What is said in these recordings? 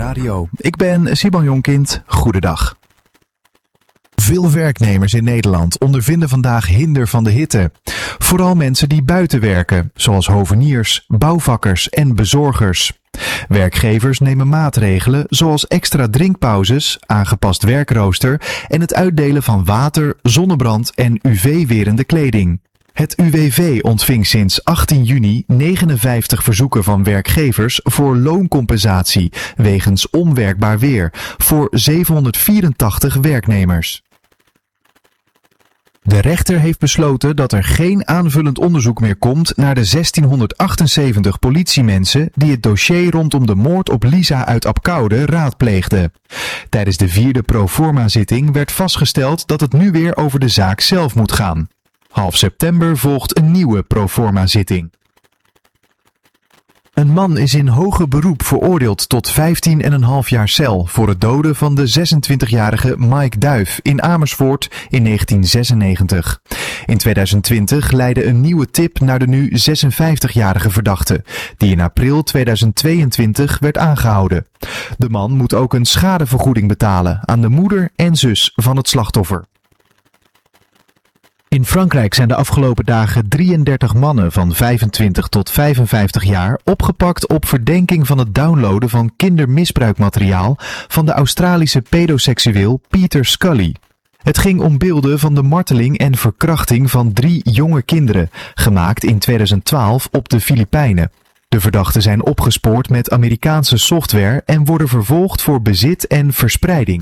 Radio. Ik ben Simon Jonkind. Goedendag. Veel werknemers in Nederland ondervinden vandaag hinder van de hitte. Vooral mensen die buiten werken, zoals hoveniers, bouwvakkers en bezorgers. Werkgevers nemen maatregelen zoals extra drinkpauzes, aangepast werkrooster en het uitdelen van water, zonnebrand en UV-werende kleding. Het UWV ontving sinds 18 juni 59 verzoeken van werkgevers voor looncompensatie wegens onwerkbaar weer voor 784 werknemers. De rechter heeft besloten dat er geen aanvullend onderzoek meer komt naar de 1678 politiemensen die het dossier rondom de moord op Lisa uit Abcoude raadpleegden. Tijdens de 4e proforma-zitting werd vastgesteld dat het nu weer over de zaak zelf moet gaan. Half september volgt een nieuwe proforma-zitting. Een man is in hoger beroep veroordeeld tot 15,5 jaar cel voor het doden van de 26-jarige Mike Duif in Amersfoort in 1996. In 2020 leidde een nieuwe tip naar de nu 56-jarige verdachte, die in april 2022 werd aangehouden. De man moet ook een schadevergoeding betalen aan de moeder en zus van het slachtoffer. In Frankrijk zijn de afgelopen dagen 33 mannen van 25 tot 55 jaar opgepakt op verdenking van het downloaden van kindermisbruikmateriaal van de Australische pedoseksueel Peter Scully. Het ging om beelden van de marteling en verkrachting van 3 jonge kinderen, gemaakt in 2012 op de Filipijnen. De verdachten zijn opgespoord met Amerikaanse software en worden vervolgd voor bezit en verspreiding.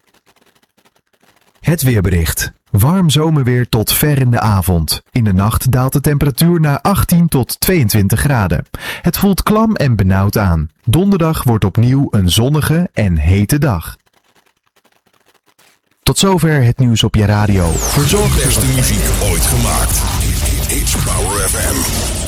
Het weerbericht. Warm zomerweer tot ver in de avond. In de nacht daalt de temperatuur naar 18 tot 22 graden. Het voelt klam en benauwd aan. Donderdag wordt opnieuw een zonnige en hete dag. Tot zover het nieuws op je radio. Verzorgd de beste muziek ooit gemaakt. It's Power FM.